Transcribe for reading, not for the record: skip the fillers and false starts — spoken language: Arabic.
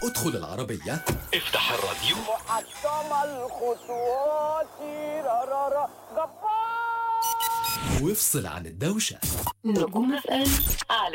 ادخل العربية، افتح الراديو. محطم الخطوات رارارا جبار. وافصل عن الدوشة. نجوم FM على